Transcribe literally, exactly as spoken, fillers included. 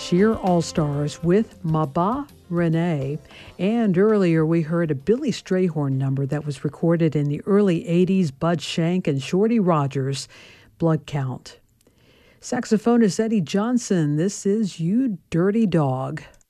Sheer All-Stars with Maba Renee. And earlier we heard a Billy Strayhorn number that was recorded in the early eighties, Bud Shank and Shorty Rogers, Blood Count. Saxophonist Eddie Johnson, this is You Dirty Dog.